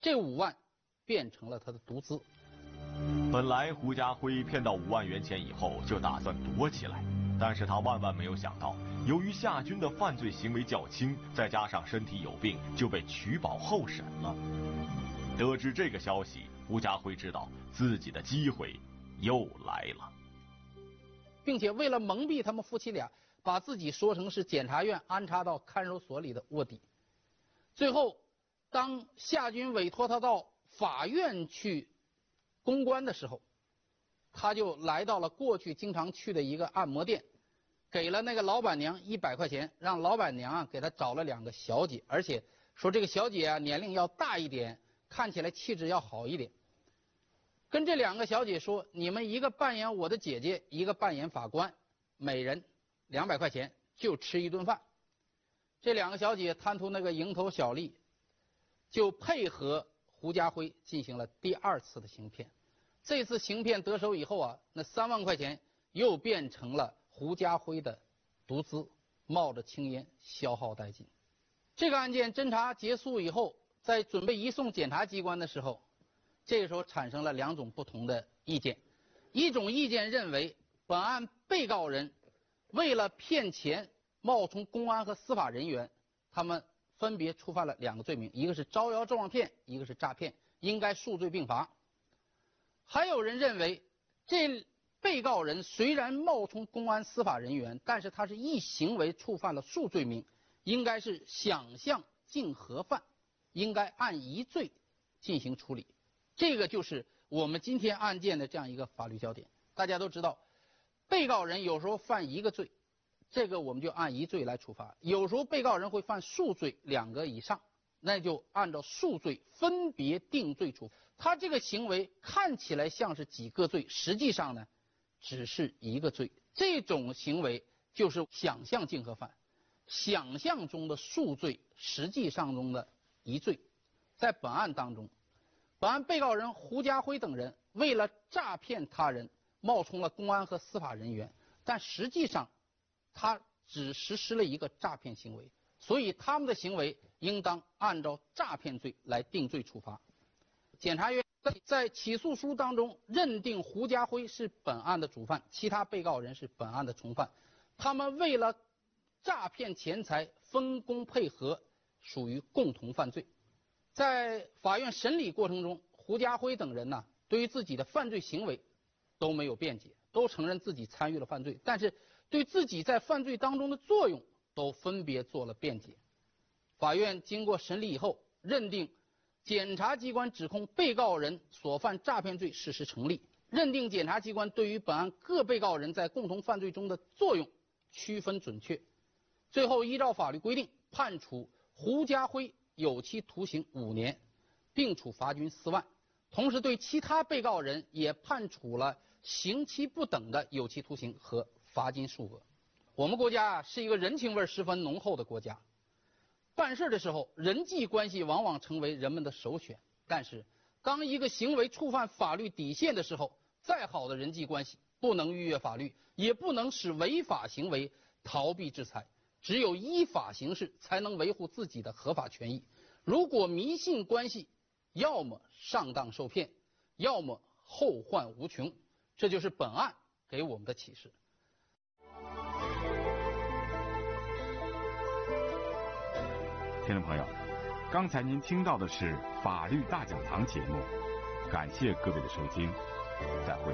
这5万变成了他的独资。 本来胡家辉骗到5万元钱以后，就打算躲起来，但是他万万没有想到，由于夏军的犯罪行为较轻，再加上身体有病，就被取保候审了。得知这个消息，胡家辉知道自己的机会又来了， 并且为了蒙蔽他们夫妻俩，把自己说成是检察院安插到看守所里的卧底。最后，当夏军委托他到法院去公关的时候，他就来到了过去经常去的一个按摩店，给了那个老板娘100块钱，让老板娘给他找了2个小姐，而且说这个小姐年龄要大一点，看起来气质要好一点。跟这2个小姐说，你们一个扮演我的姐姐，一个扮演法官，每人200块钱就吃1顿饭。这2个小姐贪图那个蝇头小利，就配合胡家辉进行了第2次的行骗。这次行骗得手以后啊，那3万块钱又变成了胡家辉的独资，冒着青烟消耗殆尽。这个案件侦查结束以后，在准备移送检察机关的时候，这个时候产生了2种不同的意见。一种意见认为，本案被告人为了骗钱冒充公安和司法人员，他们分别触犯了2个罪名，一个是招摇撞骗，一个是诈骗，应该数罪并罚。还有人认为，这被告人虽然冒充公安司法人员，但是他是一行为触犯了数罪名，应该是想象竞合犯，应该按一罪进行处理。这个就是我们今天案件的这样一个法律焦点。大家都知道，被告人有时候犯1个罪，这个我们就按1罪来处罚；有时候被告人会犯数罪2个以上，那就按照数罪分别定罪处罚。他这个行为看起来像是几个罪，实际上呢只是1个罪。这种行为就是想象竞合犯，想象中的数罪，实际上中的1罪。在本案当中，本案被告人胡家辉等人为了诈骗他人，冒充了公安和司法人员，但实际上他只实施了一个诈骗行为，所以他们的行为应当按照诈骗罪来定罪处罚。检察院在起诉书当中认定胡家辉是本案的主犯，其他被告人是本案的从犯。他们为了诈骗钱财分工配合，属于共同犯罪。在法院审理过程中，胡家辉等人呢，对于自己的犯罪行为都没有辩解，都承认自己参与了犯罪，但是对自己在犯罪当中的作用都分别做了辩解。法院经过审理以后，认定检察机关指控被告人所犯诈骗罪事实成立，认定检察机关对于本案各被告人在共同犯罪中的作用区分准确。最后依照法律规定判处胡家辉有期徒刑5年，并处罚金4万，同时对其他被告人也判处了刑期不等的有期徒刑和罚金数额。我们国家是一个人情味十分浓厚的国家，办事的时候人际关系往往成为人们的首选，但是当一个行为触犯法律底线的时候，再好的人际关系不能逾越法律，也不能使违法行为逃避制裁，只有依法行事才能维护自己的合法权益。如果迷信关系，要么上当受骗，要么后患无穷。这就是本案给我们的启示。 听众朋友，刚才您听到的是法律大讲堂节目，感谢各位的收听，再会。